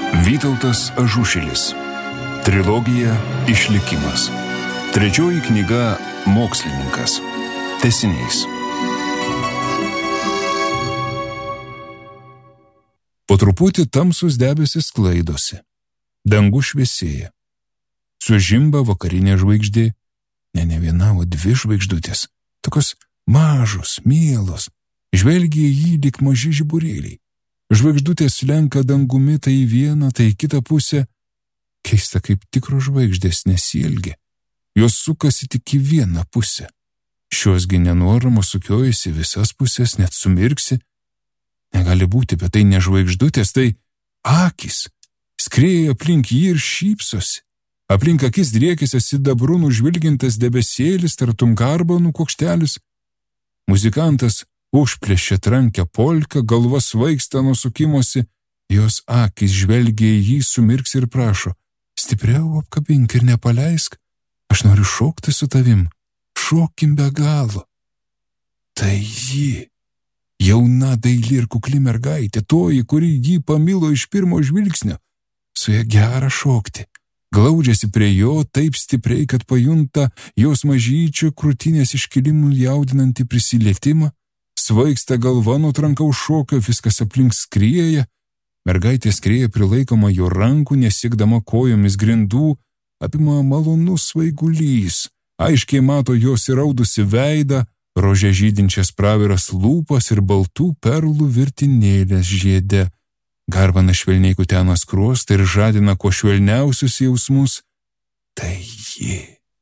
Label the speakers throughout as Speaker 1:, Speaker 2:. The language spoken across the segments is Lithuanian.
Speaker 1: Vytautas Ažušilis. Trilogija Išlikimas. Trečioji knyga Mokslininkas. Tęsinys. Po truputį tamsus debesis sklaidosi. Dangus šviesėja. Sužimba vakarinė žvaigždė. Ne viena, o dvi žvaigždutės. Tokios mažos, mielos. Žvelgia į jį lyg maži žiburėliai. Žvaigždutės lenka dangumi tai į vieną, tai į kitą pusę. Keista, kaip tikros žvaigždės nesielgia. Jos sukasi tik į vieną pusę. Šiosgi nenuoramos sukiojasi visas pusės, net sumirksi. Negali būti, bet tai ne žvaigždutės, tai akys. Skrieja aplink jį ir šypsosi. Aplink akis driekėsi sidabru nužvilgintas debesėlis, tartum garbanų kuokštelis. Muzikantas užplėšė trankę polką, galva svaigsta nuo sukimosi, jos akys žvelgia į jį, sumirks ir prašo: stipriau apkabink ir nepaleisk, aš noriu šokti su tavim, šokim be galo. Tai ji, jauna, daili ir kukli mergaitė, toji, kuri jį pamilo iš pirmo žvilgsnio, su ja gera šokti. Glaudžiasi prie jo taip stipriai, kad pajunta jos mažyčio krūtinės iškilimų jaudinantį prisilietimą. Svaigsta galva nuo trankaus šokio, viskas aplink skrieja. Mergaitė skrieja prilaikoma jo rankų, nesiekdama kojomis grindų, apima malonus svaigulys. Aiškiai mato jos įraudusi veidą, rože žydinčias praviras lūpas ir baltų perlų virtinėlės žiede. Garbana švelniai kutena skruostą ir žadina kuo švelniausius jausmus. Tai ji.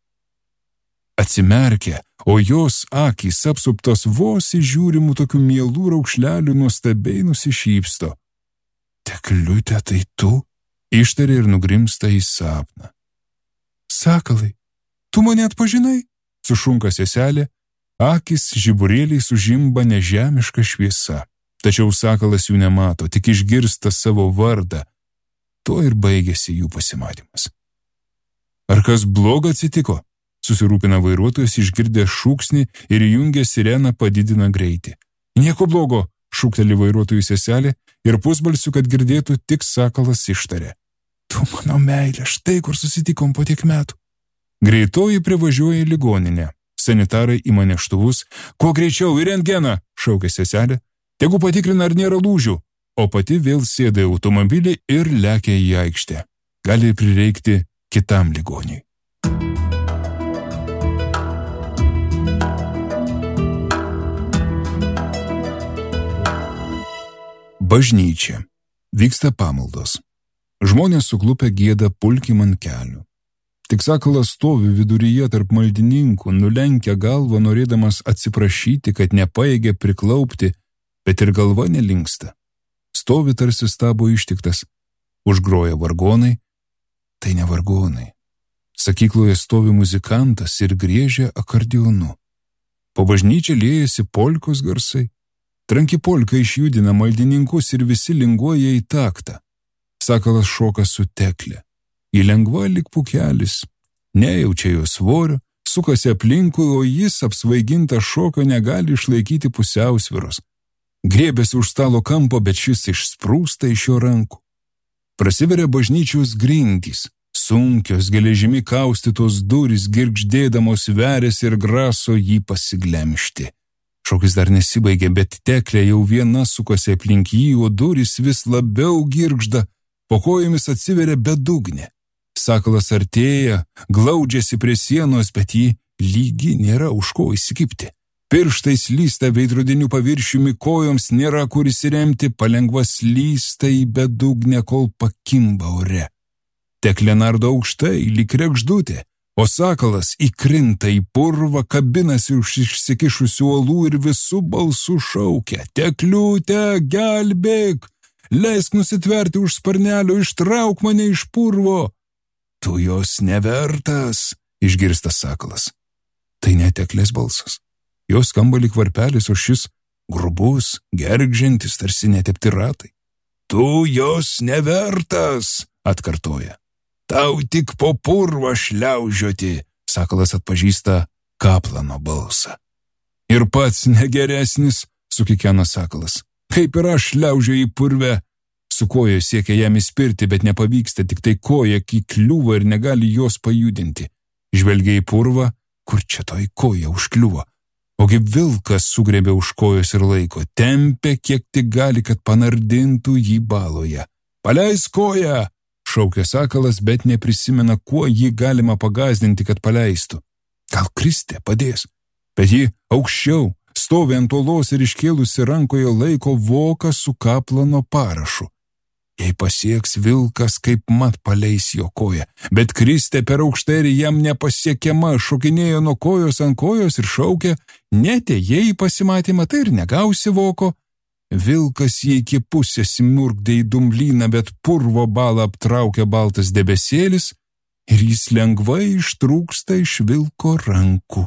Speaker 1: Atsimerkia, o jos akys apsuptos vos įžiūrimų tokių mielų raukšlelių nuostabiai nusišypsto. Tekliute, tai tu? Ištarė ir nugrimsta į sapną. Sakalai, tu mane atpažinai? Sušunka seselė, akys žiburėliai sužimba nežemiška šviesa. Tačiau sakalas jų nemato, tik išgirsta savo vardą. To ir baigėsi jų pasimatymas. Ar kas blogo atsitiko? Susirūpina vairuotojas, išgirdęs šūksnį ir įjungė sireną, padidina greitį. Nieko blogo, šūkteli vairuotojų seselė ir pusbalsiu, kad girdėtų, tik sakalas ištarė. Tu mano meilė, štai kur susitikom po tiek metų. Greitoji privažiuoja į ligoninę. Sanitarai ima neštuvus. Kuo greičiau į rentgeną, šaukė seselė. Tegu patikrina, ar nėra lūžių, o pati vėl sėda į automobilį ir lekia į aikštę. Gali prireikti kitam ligoniui. Bažnyčia. Vyksta pamaldos. Žmonės suklupę gieda pulkim ant kelių. Tik sakalas stovi viduryje tarp maldininkų, nulenkia galvą, norėdamas atsiprašyti, kad nepaėgė priklaupti, bet ir galva nelinksta. Stovi tarsi stabo ištiktas. Užgroja vargonai. Tai ne vargonai. Sakykloje stovi muzikantas ir griežia akordeonu. Po bažnyčią liejasi polkos garsai. Tranki polka išjudina maldininkus ir visi linguoja į taktą. Sakalas šoka su teklė. Ji lengva lyg pukelis. Nejaučia jo svorio, sukasi aplinkui, o jis apsvaigintas šokio negali išlaikyti pusiausvyros. Griebėsi už stalo kampo, bet šis išsprūsta iš jo rankų. Prasiveria bažnyčios grindys. Sunkios, geležimi kaustytos durys girgždėdamos veriasi ir graso jį pasiglemžti. Šokis dar nesibaigė, bet teklė jau viena sukasi aplink jį, o durys vis labiau girgžda, po kojomis atsiveria bedugnė. Sakalas artėja, glaudžiasi prie sienos, bet jį lygi nėra už ko įsikibti. Pirštai slysta veidrodiniu paviršiumi, kojoms nėra kur įsiremti, palengva slysta į bedugnę, kol pakimba ore. Teklė nardo aukštai, lyg kregždutė, o sakalas įkrinta į purvą, kabinasi už išsikišusių uolų ir visų balsų šaukia: Tekliute, gelbėk, leisk nusitverti už sparnelio, ištrauk mane iš purvo. Tu jos nevertas, išgirsta sakalas. Tai ne teklės balsas. Jos skamba lyg varpelis, o šis grubus, gergžiantis, tarsi netepti ratai. Tu jos nevertas, atkartoja. Tau tik po purvą šliaužioti, sakalas atpažįsta kaplano balsą. Ir pats negeresnis, sukikena sakalas. Kaip ir aš šliaužioju į purvę, Su koja siekia jam įspirti, bet nepavyksta, tik tai koja įkliūva ir negali jos pajudinti. Žvelgia į purvą, kur čia toj koja užkliuvo. Ogi vilkas sugrebė už kojos ir laiko, tempia kiek tik gali, kad panardintų jį baloje. Paleis koją, šaukė sakalas, bet neprisimena, kuo jį galima pagazdinti, kad paleistų. Gal Kristė padės, bet ji aukščiau, stovi ant uolos ir iškėlusi rankoje laiko voką su kaplano parašu. Jei pasieks vilkas, kaip mat paleis jo koją, bet Kristė per aukštai ir jam nepasiekiama, šokinėjo nuo kojos ant kojos ir šaukė, netėjai į pasimatymą, tai ir negausi voko. Vilkas jį iki pusės įmurkdė į dumblyną, bet purvo balą aptraukė baltas debesėlis ir jis lengvai ištrūksta iš vilko rankų.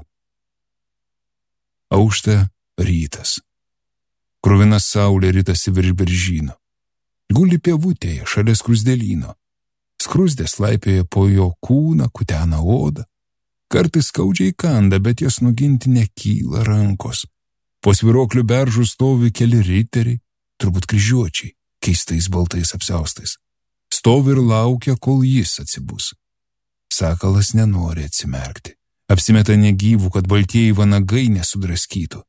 Speaker 1: Aušta rytas. Kruvina saulė ritasi virš beržyno. Guli pievutėje šalia skruzdėlyno. Skruzdė slaipėja po jo kūną, kutena odą. Kartais skaudžiai kanda, bet jas nuginti nekyla rankos. Po sviroklių beržų stovi keli riteriai, turbūt kryžiuočiai, keistais baltais apsiaustais. Stovi ir laukia, kol jis atsibus. Sakalas nenori atsimerkti. Apsimeta negyvų, kad baltieji vanagai nesudraskytų.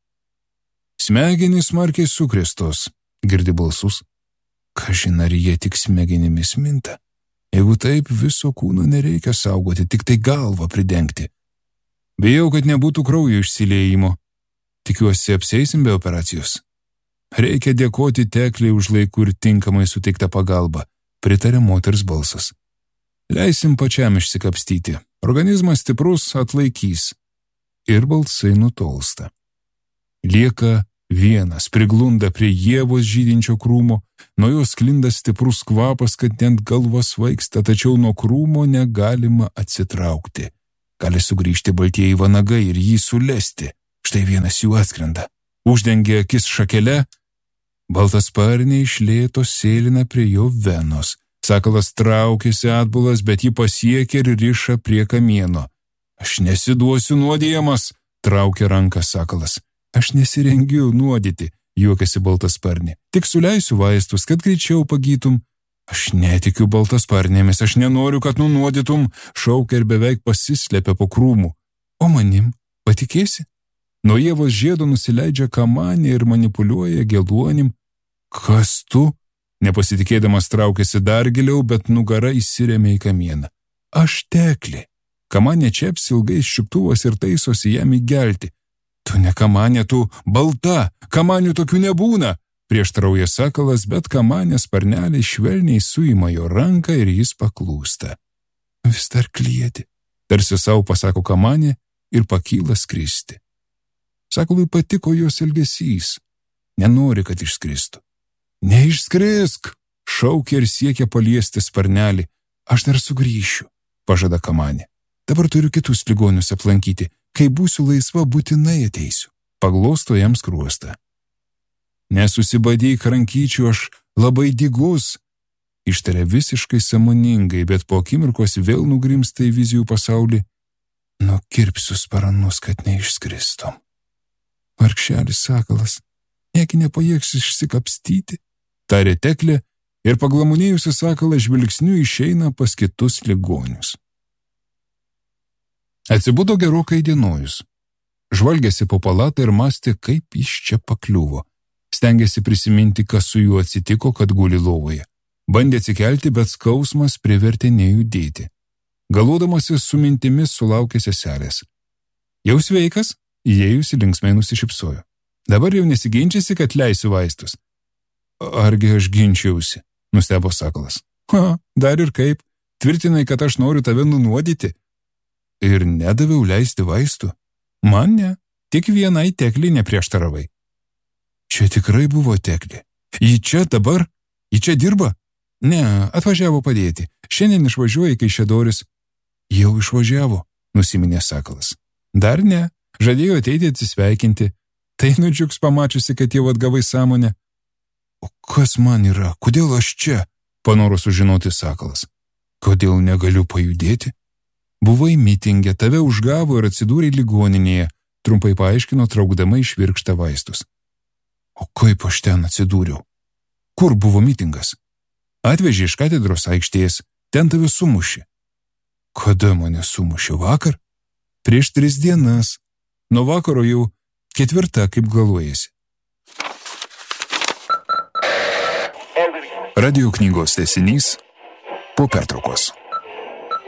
Speaker 1: Smegenys smarkiai sukrėstos, girdi balsus. Kažin ar jie tik smegenimis minta. Jeigu taip, viso kūno nereikia saugoti, tik tai galvą pridengti. Bijau, kad nebūtų kraujo išsiliejimo. Tikiuosi, apseisim be operacijos. Reikia dėkoti tekliai už laikų ir tinkamai suteiktą pagalbą, pritarė moters balsas. Leisim pačiam išsikapstyti. Organizmas stiprus atlaikys. Ir balsai nutolsta. Lieka vienas, priglunda prie ievos žydinčio krūmo, nuo jos sklinda stiprus kvapas, kad net galva svaigsta, tačiau nuo krūmo negalima atsitraukti. Gali sugrįžti baltieji vanagai ir jį sulesti. Štai vienas jų atskrenda. Uždengia akis šakele, baltasparniai iš lėto sėlina prie jo venos. Sakalas traukėsi atbulas, bet jį pasiekė ir riša prie kamieno. Aš nesiduosiu nuodijamas, traukė ranką sakalas. Aš nesirengiu nuodyti, juokėsi baltasparnė. Tik suleisiu vaistus, kad greičiau pagytum. Aš netikiu baltasparnėmis, aš nenoriu, kad nunuodytum, šaukia ir beveik pasislėpia po krūmų. O manim, patikėsi? Nuo ievos žiedo nusileidžia kamanė ir manipuliuoja geluonim. Kas tu? Nepasitikėdamas traukėsi dar giliau, bet nugara įsirėmė į kamieną. Aš teklė. Kamanė čeps ilgais čiuptuvas ir taisosi jam įgelti. Tu ne kamanė, tu balta, kamanių tokių nebūna, prieštarauja sakalas, bet kamanės sparneliai švelniai suima jo ranką ir jis paklūsta. Vis dar kliedi, tarsi savo pasako kamanė ir pakyla skristi. Sakalui patiko jos elgesys, nenori, kad išskristų. Neišskrisk, šaukia ir siekia paliesti sparnelį. Aš dar sugrįšiu, pažada kamanė. Dabar turiu kitus ligonius aplankyti. Kai būsiu laisva, būtinai ateisiu. Paglosto jam skruostą. Nesusibadyk rankyčių, aš labai dygus, ištarė visiškai sąmoningai, bet po akimirkos vėl nugrimsta į vizijų pasaulį. Nukirpsiu sparnus, kad neišskristum. Vargšelis sakalas, nieki nepajėgs išsikapstyti, tarė teklė ir paglamonėjusi sakalą žvilgsniu išeina pas kitus ligonius. Atsibudo gerokai įdienojus. Žvalgėsi po palatą ir mąstė, kaip jis čia pakliuvo. Stengėsi prisiminti, kas su juo atsitiko, kad guli lovoje. Bandė atsikelti, bet skausmas privertė nejudėti. Galvodamasis su mintimis sulaukė seselės. Jau sveikas? Įėjusi linksmai nusišypsojo. Dabar jau nesiginčysi, kad leisiu vaistus. Argi aš ginčiausi, nustebo sakalas. Dar ir kaip. Tvirtinai, kad aš noriu tave nunuodyti. Ir nedaviau leisti vaistų. Man ne, tik vienai teklį neprieštaravai. Čia tikrai buvo teklė. Ji čia dabar? Ji čia dirba? Ne, atvažiavo padėti. Šiandien išvažiuoja į Kaišiadoris. Jau išvažiavo, nusiminė sakalas. Dar ne, žadėjo ateiti atsisveikinti. Tai nudžiugs pamačiusi, kad jau atgavai sąmonę. O kas man yra? Kodėl aš čia? Panoro sužinoti sakalas. Kodėl negaliu pajudėti? Buvai mitinge, tave užgavo ir atsidūrė ligoninėje, trumpai paaiškino, traukdama iš virkštą vaistus. O kaip aš ten atsidūriau? Kur buvo mitingas? Atvežė iš katedros aikštės, ten tave sumušė. Kada mane sumušė? Vakar? Prieš 3 dienas. Nuo vakaro jau 4, kaip galvojasi. Radio knygos tęsinys po pertraukos.